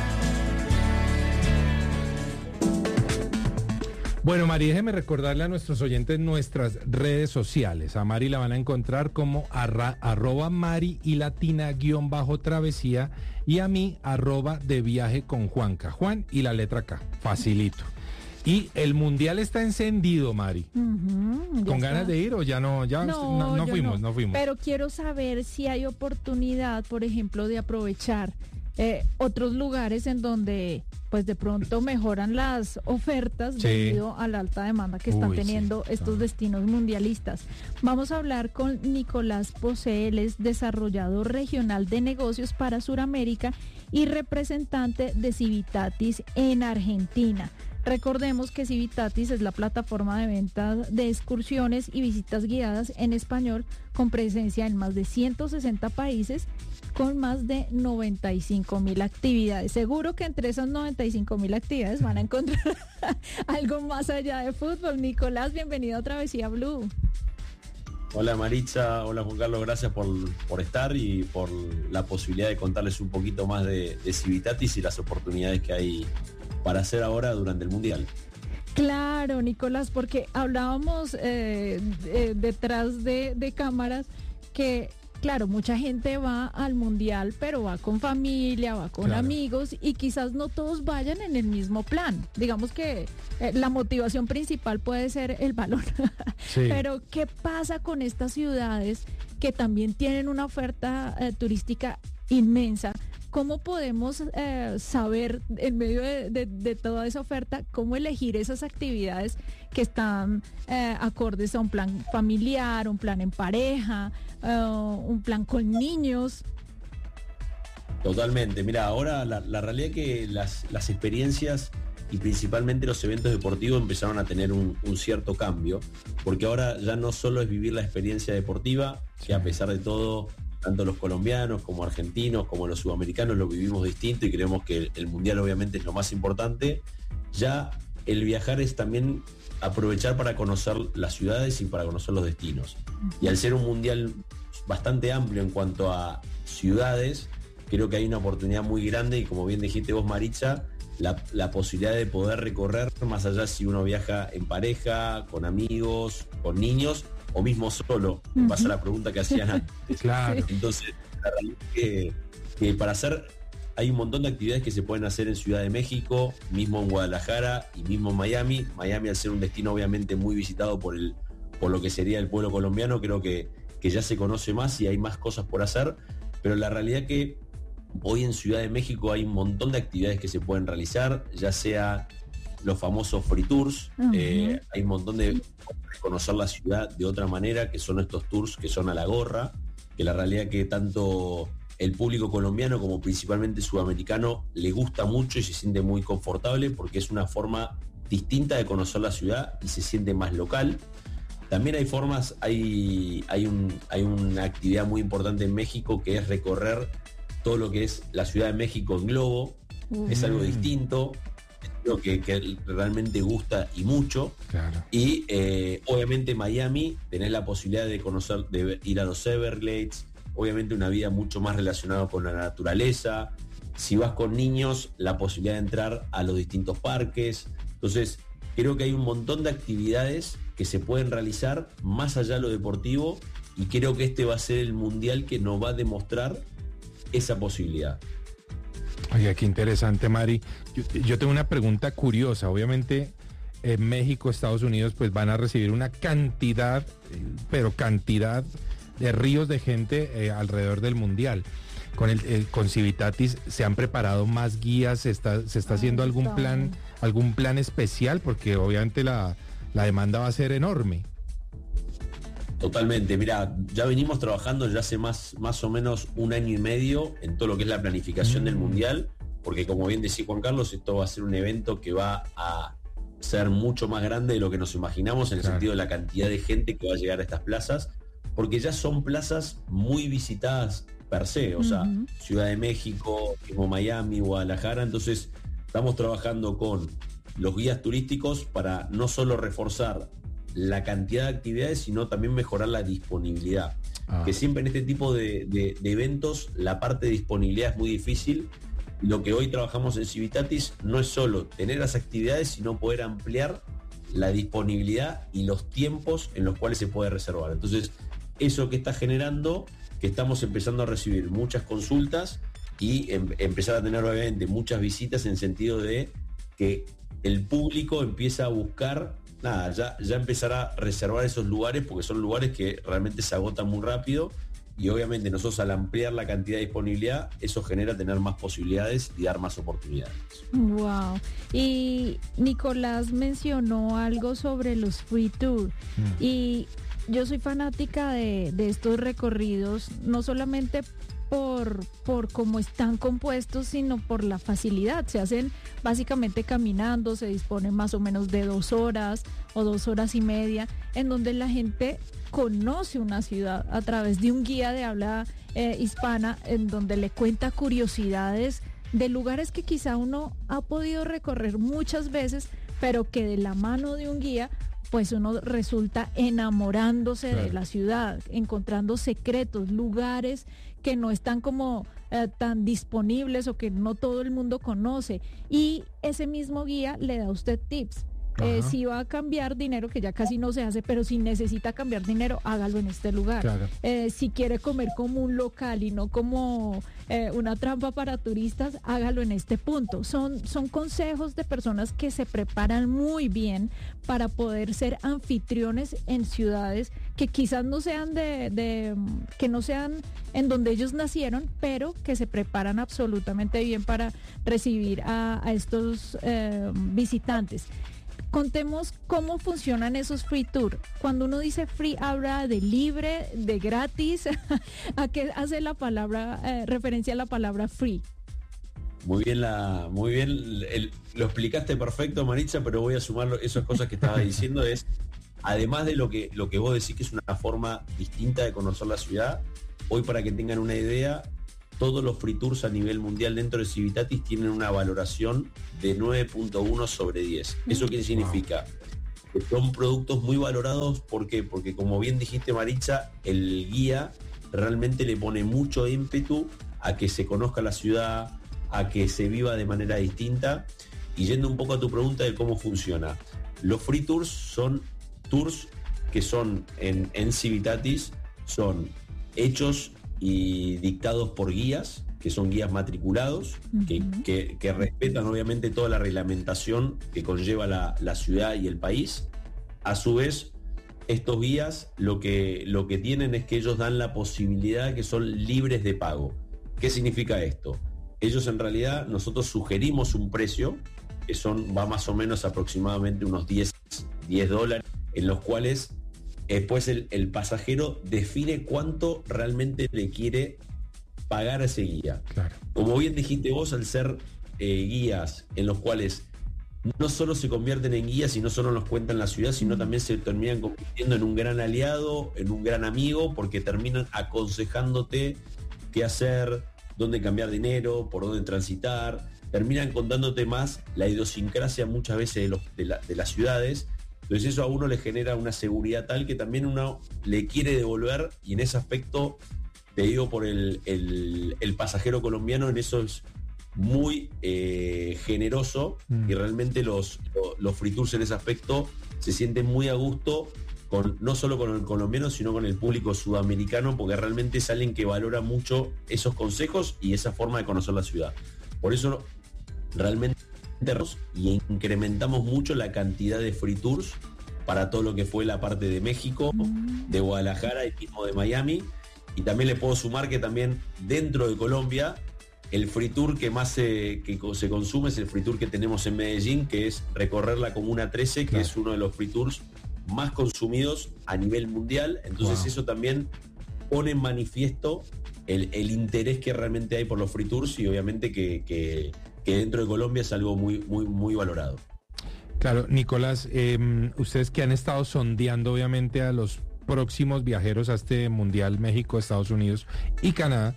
Bueno, Mari, déjeme recordarle a nuestros oyentes nuestras redes sociales. A Mari la van a encontrar como arra, arroba Mari y Latina guión bajo travesía y a mí arroba de viaje con Juanca. Juan y la letra K. Facilito. Y el mundial está encendido, Mari. Uh-huh, ¿Con está. ganas de ir o ya no? Ya no, no, no fuimos, no. no fuimos. Pero quiero saber si hay oportunidad, por ejemplo, de aprovechar eh, otros lugares en donde pues de pronto mejoran las ofertas sí. debido a la alta demanda que están Uy, teniendo sí. estos destinos mundialistas. Vamos a hablar con Nicolás Posé, él es desarrollador regional de negocios para Suramérica y representante de Civitatis en Argentina. Recordemos que Civitatis es la plataforma de ventas de excursiones y visitas guiadas en español con presencia en más de ciento sesenta países con más de noventa y cinco mil actividades. Seguro que entre esas noventa y cinco mil actividades van a encontrar algo más allá de fútbol. Nicolás, bienvenido a Travesía Blue. Hola Maritza, hola Juan Carlos, gracias por, por estar y por la posibilidad de contarles un poquito más de, de Civitatis y las oportunidades que hay para hacer ahora durante el Mundial. Claro, Nicolás, porque hablábamos eh, eh, detrás de, de cámaras que, claro, mucha gente va al Mundial, pero va con familia, va con claro. amigos y quizás no todos vayan en el mismo plan. Digamos que eh, la motivación principal puede ser el balón. Sí. Pero, ¿qué pasa con estas ciudades que también tienen una oferta eh, turística inmensa, ¿cómo podemos eh, saber, en medio de, de, de toda esa oferta, cómo elegir esas actividades que están eh, acordes a un plan familiar, un plan en pareja, uh, un plan con niños? Totalmente. Mira, ahora la, la realidad es que las, las experiencias y principalmente los eventos deportivos empezaron a tener un, un cierto cambio, porque ahora ya no solo es vivir la experiencia deportiva, que a pesar de todo, tanto los colombianos como argentinos como los sudamericanos lo vivimos distinto y creemos que el, el mundial obviamente es lo más importante. Ya el viajar es también aprovechar para conocer las ciudades y para conocer los destinos. Y al ser un mundial bastante amplio en cuanto a ciudades, creo que hay una oportunidad muy grande y, como bien dijiste vos, Maritza, la, la posibilidad de poder recorrer más allá si uno viaja en pareja, con amigos, con niños o mismo solo. Me pasa la pregunta que hacían antes. Claro. Entonces, la realidad es que, que para hacer, hay un montón de actividades que se pueden hacer en Ciudad de México, mismo en Guadalajara y mismo en Miami. Miami, al ser un destino obviamente muy visitado por el por lo que sería el pueblo colombiano, creo que, que ya se conoce más y hay más cosas por hacer, pero la realidad que hoy en Ciudad de México hay un montón de actividades que se pueden realizar, ya sea los famosos free tours, uh-huh. eh, hay un montón de conocer la ciudad de otra manera, que son estos tours que son a la gorra, que la realidad que tanto el público colombiano como principalmente sudamericano le gusta mucho y se siente muy confortable porque es una forma distinta de conocer la ciudad y se siente más local. También hay formas, hay, hay, un, hay una actividad muy importante en México que es recorrer todo lo que es la Ciudad de México en globo. Mm. Es algo distinto, creo que, que realmente gusta y mucho. Claro. Y eh, obviamente Miami, tenés la posibilidad de conocer, de ir a los Everglades, obviamente una vida mucho más relacionada con la naturaleza. Si vas con niños, la posibilidad de entrar a los distintos parques. Entonces, creo que hay un montón de actividades que se pueden realizar más allá de lo deportivo y creo que este va a ser el mundial que nos va a demostrar esa posibilidad. Oiga, qué interesante, Mari. Yo, yo tengo una pregunta curiosa. Obviamente, en México, Estados Unidos, pues van a recibir una cantidad, pero cantidad de ríos de gente eh, alrededor del mundial. Con el eh, con Civitatis se han preparado más guías, se está, se está haciendo algún plan, algún plan especial, porque obviamente la, la demanda va a ser enorme. Totalmente, mira, ya venimos trabajando ya hace más, más o menos un año y medio en todo lo que es la planificación mm. del Mundial, porque como bien decía Juan Carlos, esto va a ser un evento que va a ser mucho más grande de lo que nos imaginamos en el claro. sentido de la cantidad de gente que va a llegar a estas plazas, porque ya son plazas muy visitadas per se, o sea, uh-huh. Ciudad de México, como Miami, Guadalajara, entonces estamos trabajando con los guías turísticos para no solo reforzar la cantidad de actividades, sino también mejorar la disponibilidad. Ah. Que siempre en este tipo de, de, de eventos la parte de disponibilidad es muy difícil. Lo que hoy trabajamos en Civitatis no es solo tener las actividades, sino poder ampliar la disponibilidad y los tiempos en los cuales se puede reservar. Entonces, eso que está generando, que estamos empezando a recibir muchas consultas y em, empezar a tener obviamente muchas visitas en sentido de que el público empieza a buscar, nada, ya, ya empezará a reservar esos lugares porque son lugares que realmente se agotan muy rápido y obviamente nosotros al ampliar la cantidad de disponibilidad, eso genera tener más posibilidades y dar más oportunidades. Wow. Y Nicolás mencionó algo sobre los free tour mm. y yo soy fanática de, de estos recorridos, no solamente por, por cómo están compuestos, sino por la facilidad. Se hacen básicamente caminando, se disponen más o menos de dos horas o dos horas y media, en donde la gente conoce una ciudad a través de un guía de habla eh, hispana, en donde le cuenta curiosidades de lugares que quizá uno ha podido recorrer muchas veces, pero que de la mano de un guía pues uno resulta enamorándose claro. de la ciudad, encontrando secretos, lugares que no están como eh, tan disponibles o que no todo el mundo conoce. Y ese mismo guía le da a usted tips. Eh, si va a cambiar dinero, que ya casi no se hace, pero si necesita cambiar dinero, hágalo en este lugar. Claro. Eh, si quiere comer como un local y no como eh, una trampa para turistas, hágalo en este punto. Son, son consejos de personas que se preparan muy bien para poder ser anfitriones en ciudades que quizás no sean de, de que no sean en donde ellos nacieron, pero que se preparan absolutamente bien para recibir a, a estos eh, visitantes. Contemos cómo funcionan esos free tour. Cuando uno dice free, habla de libre, de gratis. ¿A qué hace la palabra, eh, referencia a la palabra free? Muy bien, la, muy bien el, lo explicaste perfecto, Maritza, pero voy a sumar esas cosas que estabas diciendo. Es, además de lo que, lo que vos decís, que es una forma distinta de conocer la ciudad, hoy, para que tengan una idea, todos los free tours a nivel mundial dentro de Civitatis tienen una valoración de nueve punto uno sobre diez. ¿Eso qué significa? Que son productos muy valorados. ¿Por qué? Porque, como bien dijiste, Maritza, el guía realmente le pone mucho ímpetu a que se conozca la ciudad, a que se viva de manera distinta. Y yendo un poco a tu pregunta de cómo funciona, los free tours son tours que son en, en Civitatis, son hechos y dictados por guías, que son guías matriculados, uh-huh. que, que, que respetan obviamente toda la reglamentación que conlleva la, la ciudad y el país. A su vez, estos guías lo que, lo que tienen es que ellos dan la posibilidad de que son libres de pago. ¿Qué significa esto? Ellos, en realidad, nosotros sugerimos un precio que son, va más o menos aproximadamente unos diez dólares, en los cuales después el, el pasajero define cuánto realmente le quiere pagar a ese guía. Claro. Como bien dijiste vos, al ser eh, guías en los cuales no solo se convierten en guías y no solo nos cuentan la ciudad, sino también se terminan convirtiendo en un gran aliado, en un gran amigo, porque terminan aconsejándote qué hacer, dónde cambiar dinero, por dónde transitar, terminan contándote más la idiosincrasia muchas veces de, los, de, la, de las ciudades. Entonces eso a uno le genera una seguridad tal que también uno le quiere devolver, y en ese aspecto, te digo, por el, el, el pasajero colombiano, en eso es muy eh, generoso, mm. y realmente los, los, los free tours en ese aspecto se sienten muy a gusto, con, no solo con el colombiano, sino con el público sudamericano, porque realmente es alguien que valora mucho esos consejos y esa forma de conocer la ciudad. Por eso realmente y incrementamos mucho la cantidad de free tours para todo lo que fue la parte de México, de Guadalajara y mismo de Miami. Y también le puedo sumar que también dentro de Colombia el free tour que más se, que se consume es el free tour que tenemos en Medellín, que es recorrer la Comuna trece, que claro. es uno de los free tours más consumidos a nivel mundial. Entonces wow. eso también pone en manifiesto el, el interés que realmente hay por los free tours, y obviamente que, que, que dentro de Colombia es algo muy, muy, muy valorado. Claro, Nicolás, eh, ustedes que han estado sondeando obviamente a los próximos viajeros a este Mundial, México, Estados Unidos y Canadá,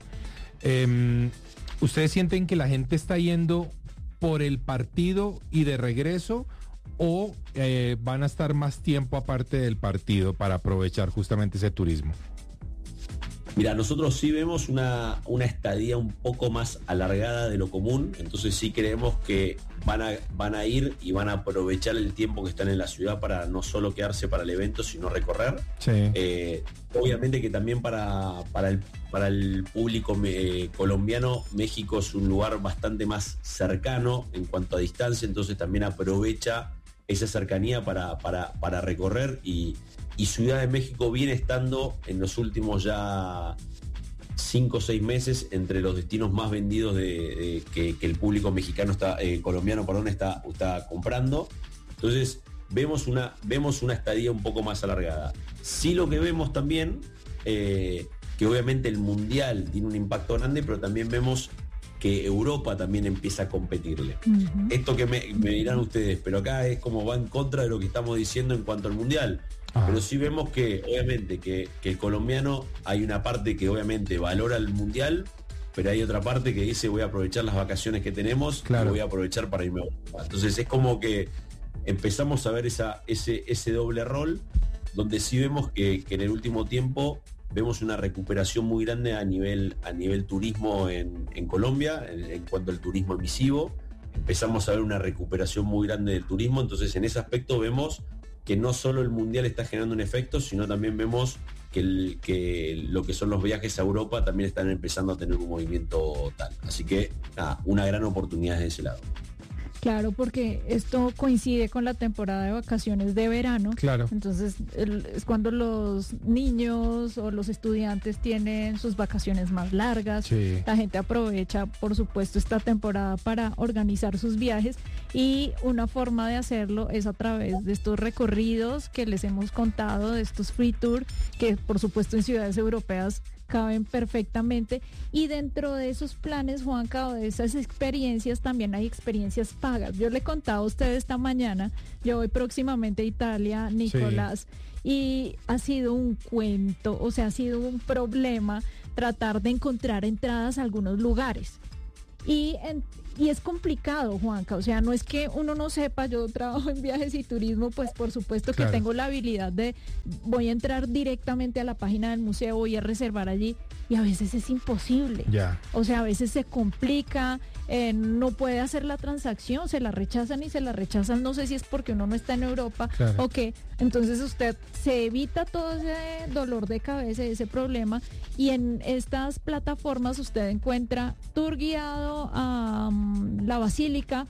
eh, ¿ustedes sienten que la gente está yendo por el partido y de regreso, o eh, van a estar más tiempo aparte del partido para aprovechar justamente ese turismo? Mira, nosotros sí vemos una, una estadía un poco más alargada de lo común, entonces sí creemos que van a, van a ir y van a aprovechar el tiempo que están en la ciudad para no solo quedarse para el evento, sino recorrer. Sí. Eh, obviamente que también para, para, el, para el público eh, colombiano, México es un lugar bastante más cercano en cuanto a distancia, entonces también aprovecha esa cercanía para, para, para recorrer, y Y Ciudad de México viene estando en los últimos ya cinco o seis meses entre los destinos más vendidos de, de, que, que el público mexicano está, eh, colombiano, perdón, está, está comprando. Entonces vemos una, vemos una estadía un poco más alargada. Sí, lo que vemos también, eh, que obviamente el Mundial tiene un impacto grande, pero también vemos que Europa también empieza a competirle. Uh-huh. Esto que me, me dirán ustedes, pero acá es como va en contra de lo que estamos diciendo en cuanto al Mundial. Ah. Pero sí vemos que, obviamente, que, que el colombiano, hay una parte que obviamente valora el Mundial, pero hay otra parte que dice voy a aprovechar las vacaciones que tenemos, claro. y voy a aprovechar para irme a Europa. Entonces es como que empezamos a ver esa, ese, ese doble rol, donde sí vemos que, que en el último tiempo vemos una recuperación muy grande a nivel, a nivel turismo en, en Colombia, en, en cuanto al turismo emisivo, en empezamos a ver una recuperación muy grande del turismo. Entonces, en ese aspecto vemos que no solo el Mundial está generando un efecto, sino también vemos que, el, que lo que son los viajes a Europa también están empezando a tener un movimiento tal. Así que, nada, una gran oportunidad de ese lado. Claro, porque esto coincide con la temporada de vacaciones de verano. Claro. Entonces el, es cuando los niños o los estudiantes tienen sus vacaciones más largas. Sí. La gente aprovecha, por supuesto, esta temporada para organizar sus viajes, y una forma de hacerlo es a través de estos recorridos que les hemos contado, de estos free tour, que por supuesto en ciudades europeas caben perfectamente, y dentro de esos planes, Juanca, o de esas experiencias, también hay experiencias pagas. Yo le contaba a usted esta mañana, yo voy próximamente a Italia, Nicolás, sí. Y ha sido un cuento, o sea, ha sido un problema tratar de encontrar entradas a algunos lugares. Y, en, y es complicado, Juanca, o sea, no es que uno no sepa. Yo trabajo en viajes y turismo, pues por supuesto que claro, tengo la habilidad de, voy a entrar directamente a la página del museo, voy a reservar allí, y a veces es imposible. Ya. O sea, a veces se complica, eh, no puede hacer la transacción, se la rechazan y se la rechazan, no sé si es porque uno no está en Europa, claro, o qué. Entonces usted se evita todo ese dolor de cabeza, ese problema, y en estas plataformas usted encuentra tour guiado a um, la Basílica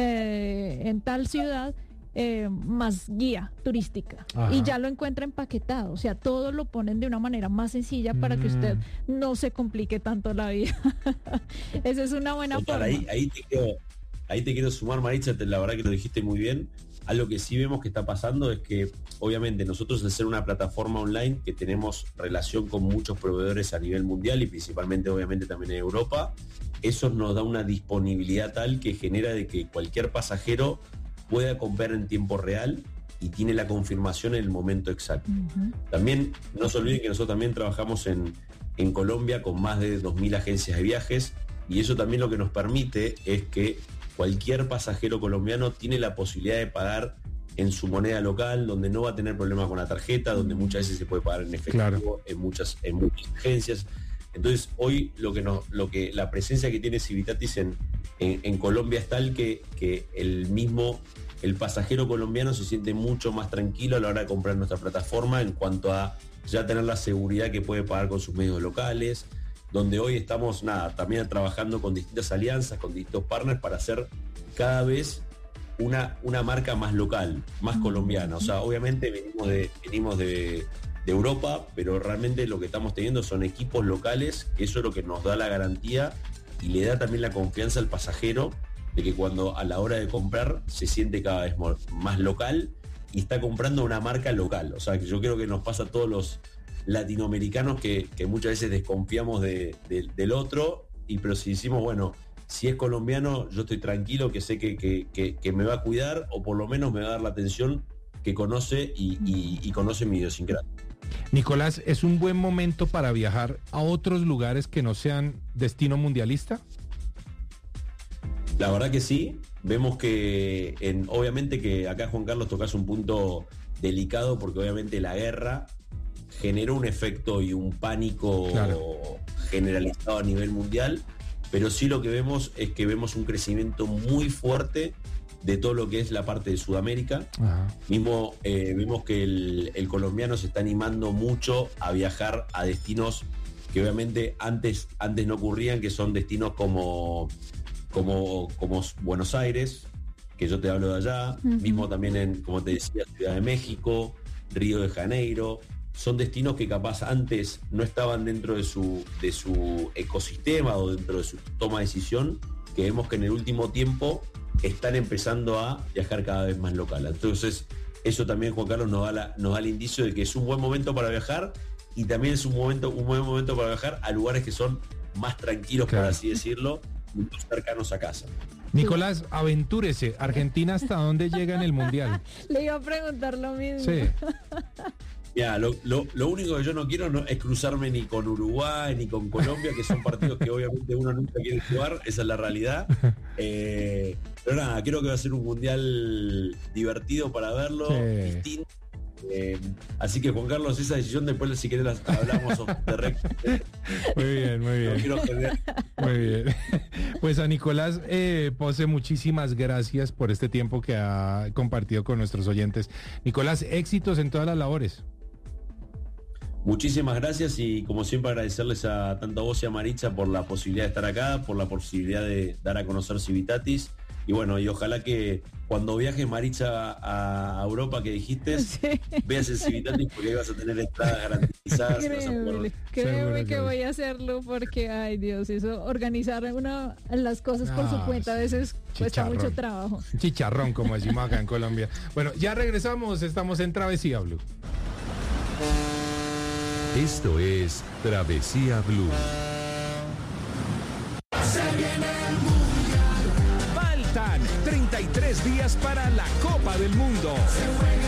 eh, en tal ciudad, Eh, más guía turística. Ajá. Y ya lo encuentra empaquetado, o sea, todo lo ponen de una manera más sencilla para mm. que usted no se complique tanto la vida. Esa es una buena Total, forma. Ahí, ahí, te quiero, ahí te quiero sumar, Maritza, te, la verdad que lo dijiste muy bien. Algo que sí vemos que está pasando es que, obviamente, nosotros, al ser una plataforma online que tenemos relación con muchos proveedores a nivel mundial y principalmente, obviamente, también en Europa, eso nos da una disponibilidad tal que genera de que cualquier pasajero pueda comprar en tiempo real y tiene la confirmación en el momento exacto. Uh-huh. También no se olviden que nosotros también trabajamos en, en Colombia con más de dos mil agencias de viajes, y eso también lo que nos permite es que cualquier pasajero colombiano tiene la posibilidad de pagar en su moneda local, donde no va a tener problema con la tarjeta, donde muchas veces se puede pagar en efectivo, claro, en muchas, en muchas agencias. Entonces hoy lo que nos, lo que la presencia que tiene Civitatis en, en, en Colombia es tal que, que el mismo, el pasajero colombiano se siente mucho más tranquilo a la hora de comprar nuestra plataforma, en cuanto a ya tener la seguridad que puede pagar con sus medios locales, donde hoy estamos nada, también trabajando con distintas alianzas, con distintos partners para hacer cada vez una, una marca más local, más colombiana. O sea, obviamente venimos de, venimos de de Europa, pero realmente lo que estamos teniendo son equipos locales, que eso es lo que nos da la garantía y le da también la confianza al pasajero de que cuando a la hora de comprar se siente cada vez más local y está comprando una marca local. O sea, que yo creo que nos pasa a todos los latinoamericanos que, que muchas veces desconfiamos de, de, del otro, y pero si decimos, bueno, si es colombiano, yo estoy tranquilo, que sé que, que, que, que me va a cuidar, o por lo menos me va a dar la atención que conoce y, y, y conoce mi idiosincrasia. Nicolás, ¿es un buen momento para viajar a otros lugares que no sean destino mundialista? La verdad que sí. Vemos que, en, obviamente que acá, Juan Carlos, tocas un punto delicado, porque obviamente la guerra generó un efecto y un pánico, claro, generalizado a nivel mundial, pero sí lo que vemos es que vemos un crecimiento muy fuerte de todo lo que es la parte de Sudamérica. Ajá. Mismo eh, vemos que el, el colombiano se está animando mucho a viajar a destinos que obviamente antes, antes no ocurrían, que son destinos como, como, como Buenos Aires, que yo te hablo de allá, uh-huh, mismo también en, como te decía, Ciudad de México, Río de Janeiro. Son destinos que capaz antes no estaban dentro de su, de su ecosistema o dentro de su toma de decisión, que vemos que en el último tiempo están empezando a viajar cada vez más local. Entonces, eso también, Juan Carlos, nos da, la, nos da el indicio de que es un buen momento para viajar, y también es un momento, un buen momento para viajar a lugares que son más tranquilos, claro, por así decirlo, muy cercanos a casa. Nicolás, aventúrese. ¿Argentina hasta dónde llega en el Mundial? Le iba a preguntar lo mismo. Sí. Ya, lo, lo, lo único que yo no quiero no, es cruzarme ni con Uruguay ni con Colombia, que son partidos que obviamente uno nunca quiere jugar, esa es la realidad. Eh, pero nada, creo que va a ser un mundial divertido para verlo, sí, distinto, Eh, así que Juan Carlos, esa decisión después si querés la hablamos de recto. Muy bien, muy bien. No quiero perder. Muy bien. Pues a Nicolás eh, Pose, muchísimas gracias por este tiempo que ha compartido con nuestros oyentes. Nicolás, éxitos en todas las labores. Muchísimas gracias y como siempre agradecerles a tanto a vos y a Maritza por la posibilidad de estar acá, por la posibilidad de dar a conocer Civitatis y bueno, y ojalá que cuando viajes Maritza a Europa que dijiste, sí. veas el Civitatis porque ahí vas a tener entradas garantizadas. Créeme, créeme que voy a hacerlo porque, ay Dios, eso, organizar una, las cosas por su cuenta a veces cuesta mucho trabajo. Chicharrón, como decimos acá en Colombia. Bueno, ya regresamos, estamos en Travesía Blue. Esto es Travesía Blue. Se viene el mundial. Faltan treinta y tres días para la Copa del Mundo.